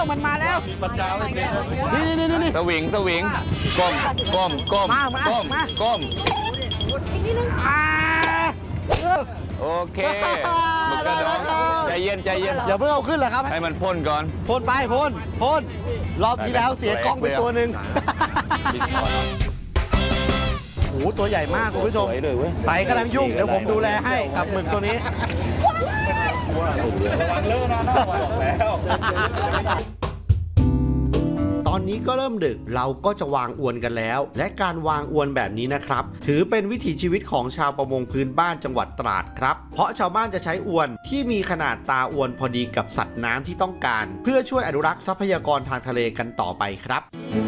มันมาแล้วนี่สวิงก้มโอเคหมึกกระดองใจเย็นอย่าเพิ่งเอาขึ้นเลยครับให้มันพ่นก่อนพ่นไปพ่นรอบที่แล้วเสียกล้องไปตัวหนึ่งโอ้โหตัวใหญ่มากคุณผู้ชมไสกำลังยุ่งเดี๋ยวผมดูแลให้กับหมึกตัวนี้ระวังเลอะนะบอกแล้วตอนนี้ก็เริ่มดึกเราก็จะวางอวนกันแล้วและการวางอวนแบบนี้นะครับถือเป็นวิถีชีวิตของชาวประมงพื้นบ้านจังหวัดตราดครับเพราะชาวบ้านจะใช้อวนที่มีขนาดตาอวนพอดีกับสัตว์น้ำที่ต้องการเพื่อช่วยอนุรักษ์ทรัพยากรทางทะเลกันต่อไปครับ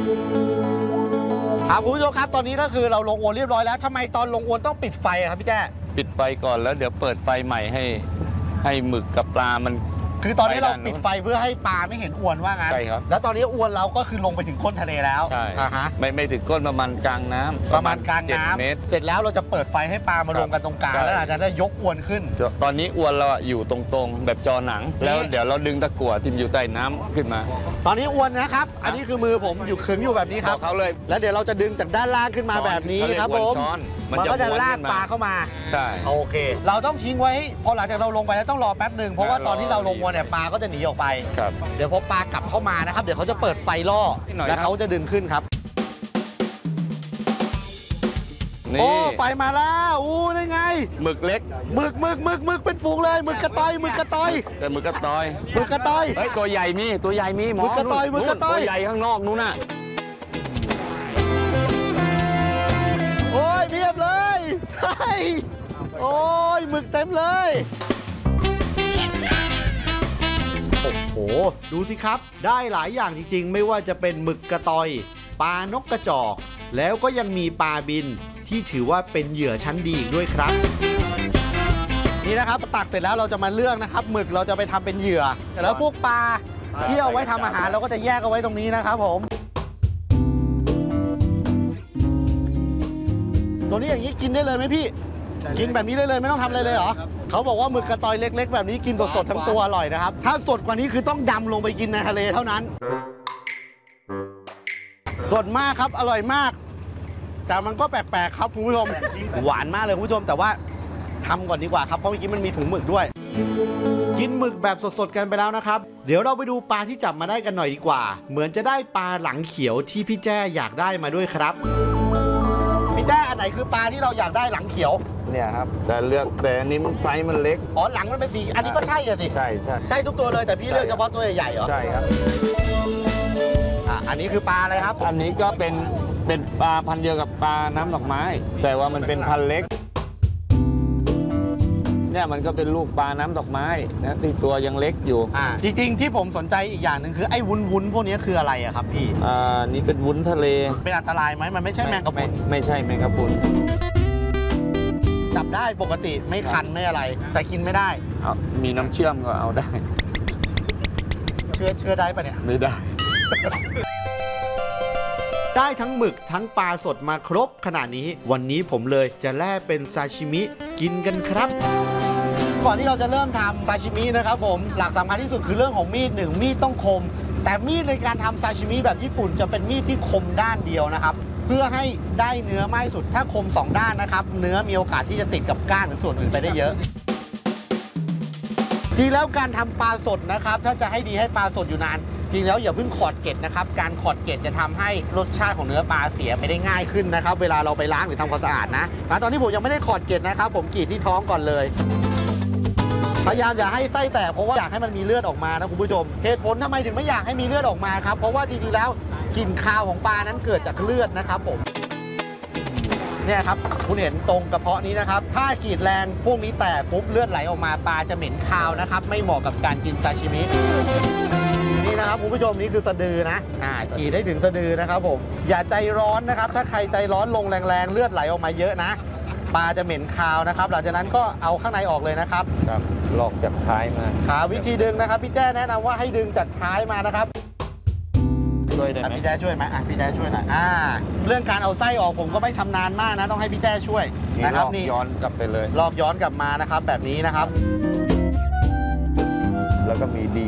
คุณผู้ชมครับตอนนี้ก็คือเราลงอวนเรียบร้อยแล้วทำไมตอนลงอวนต้องปิดไฟครับพี่แจ้ปิดไฟก่อนแล้วเดี๋ยวเปิดไฟใหม่ให้หมึกกับปลามันคือตอนนี้เราปิดไฟเพื่อให้ปลาไม่เห็นอวนว่างั้นใช่ครับแล้วตอนนี้อวนเราก็คือลงไปถึงก้นทะเลแล้วใช่ไม่ถึงก้นประมาณกลางน้ำประมาณกลางน้ำเสร็จแล้วเราจะเปิดไฟให้ปลามารวมกันตรงกลางแล้วอาจจะได้ยกอวนขึ้นตอนนี้อวนเราอยู่ตรงๆแบบจอหนังแล้วเดี๋ยวเราดึงตะกั่วที่อยู่ใต้น้ำขึ้นมาตอนนี้อวนนะครับอันนี้คือมือผมอยู่ขึงอยู่แบบนี้ครับเขาเลยแล้วเดี๋ยวเราจะดึงจากด้านล่างขึ้นมาแบบนี้ครับผมมันก็จะลากปลาเข้ามาใช่โอเคเราต้องทิ้งไว้พอหลังจากเราลงไปแล้วต้องรอแป๊บหนึ่งเพราะว่าตอนที่เราลงอวนเนี่ยปลาก็จะหนีออกไปเดี๋ยวพอปลากลับเข้ามานะครับเดี๋ยวเขาจะเปิดไฟล่อแล้วเขาจะดึงขึ้นครับโอ้ไฟมาแล้วอู้ได้ไงหมึกเล็กหมึกเป็นฝูงเลยหมึกกระต่อยแต่หมึกกระต่อยเฮ้ยตัวใหญ่มีหมอหมึกกระต่อยตัวใหญ่ข้างนอกนู้นน่ะโอ้ยเพียบเลยโอ้ยหมึกเต็มเลยโอ้โหดูสิครับได้หลายอย่างจริงๆไม่ว่าจะเป็นหมึกกระต่อยปลานกกระจอกแล้วก็ยังมีปลาบินที่ถือว่าเป็นเหยื่อชั้นดีอีกด้วยครับนี่นะครับตักเสร็จแล้วเราจะมาเลือกนะครับหมึกเราจะไปทำเป็นเหยื่อแล้วพวกปลาที่เอาไว้ทำอาหารเราก็จะแยกเอาไว้ตรงนี้นะครับผมตัวนี้อย่างนี้กินได้เลยไหมพี่กินแบบนี้ได้เลยไม่ต้องทำอะไรเลยเหรอเขาบอกว่าหมึกกระต่อยเล็กๆแบบนี้กินสดๆทั้งตัวอร่อยนะครับถ้าสดกว่านี้คือต้องดำลงไปกินในทะเลเท่านั้นสดมากครับอร่อยมากแต่มันก็แปลกๆครับคุณผู้ชมหวานมากเลยคุณผู้ชมแต่ว่าทำก่อนดีกว่าครับเพราะเมื่อกี้มันมีถุงหมึกด้วยกินหมึกแบบสดๆกันไปแล้วนะครับเดี๋ยวเราไปดูปลาที่จับมาได้กันหน่อยดีกว่าเหมือนจะได้ปลาหลังเขียวที่พี่แจ้อยากได้มาด้วยครับพี่แจ้อันไหนคือปลาที่เราอยากได้หลังเขียวเนี่ยครับแต่อันนี้มันไซส์มันเล็กอ๋อหลังมันเป็นสีอันนี้ก็ใช่สิใช่ทุกตัวเลยแต่พี่เลือกเฉพาะตัวใหญ่ๆเหรอใช่ครับอันนี้คือปลาอะไรครับอันนี้ก็เป็นปลาพันธุ์เดียวกับปลาน้ำดอกไม้แต่ว่ามันเป็นพันธุ์เล็กเนี่ยมันก็เป็นลูกปลาน้ำดอกไม้นะที่ตัวยังเล็กอยู่จริงๆที่ผมสนใจอีกอย่างหนึ่งคือไอ้วุ้นพวกนี้คืออะไรอะครับพี่นี่เป็นวุ้นทะเลเป็นอันตรายไหมมันไม่ใช่แมงกะพรุนไม่ใช่แมงกะพรุนจับได้ปกติไม่คันไม่อะไรแต่กินไม่ได้มีน้ำเชื่อมก็เอาได้เชื่อได้ปะเนี่ยไม่ได้ได้ทั้งหมึกทั้งปลาสดมาครบขนาดนี้วันนี้ผมเลยจะแล่เป็นซาชิมิกินกันครับก่อนที่เราจะเริ่มทำซาชิมินะครับผมหลักสำคัญที่สุดคือเรื่องของมีด1มีดต้องคมแต่มีดในการทำซาชิมิแบบญี่ปุ่นจะเป็นมีดที่คมด้านเดียวนะครับเพื่อให้ได้เนื้อมากที่สุดถ้าคม2ด้านนะครับเนื้อมีโอกาสที่จะติดกับก้างหรือส่วนอื่นไปได้เยอะจริงแล้วการทำปลาสดนะครับถ้าจะให้ดีให้ปลาสดอยู่นานจริงแล้วอย่าเพิ่งขอดเกล็ดนะครับการขอดเกล็ดจะทำให้รสชาติของเนื้อปลาเสียไปได้ง่ายขึ้นนะครับเวลาเราไปล้างหรือทำความสะอาดนะตอนนี้ผมยังไม่ได้ขอดเกล็ดนะครับผมกรีดที่ท้องก่อนเลยพยายามอย่าให้ไส้แตกเพราะว่าอยากให้มันมีเลือดออกมานะคุณผู้ชมเหตุผลทำไมถึงไม่อยากให้มีเลือดออกมาครับเพราะว่าจริงๆแล้วกลิ่นคาวของปลานั้นเกิดจากเลือดนะครับผมเนี่ยครับคุณเห็นตรงกระเพาะนี้นะครับถ้ากรีดแรงพวกนี้แตกปุ๊บเลือดไหลออกมาปลาจะเหม็นคาวนะครับไม่เหมาะกับการกินซาชิมินี่นะครับคุณผู้ชมนี่คือสะดือนะกรีดได้ถึงสะดือนะครับผมอย่าใจร้อนนะครับถ้าใครใจร้อนลงแรงๆเลือดไหลออกมาเยอะนะปลาจะเหม็นคาวนะครับหลังจากนั้นก็เอาข้างในออกเลยนะครับลอกจากท้ายมาวิธีดึงนะครับพี่แจ้แนะนำว่าให้ดึงจากท้ายมานะครับช่วยได้ไหมพี่แจ้ช่วยไหมพี่แจ้ช่วยหน่อยเรื่องการเอาไส้ออกผมก็ไม่ชำนาญมากนะต้องให้พี่แจ้ช่วยนะครับนี่ย้อนกลับไปเลยลอกย้อนกลับมานะครับแบบนี้นะครับแล้วก็มีดี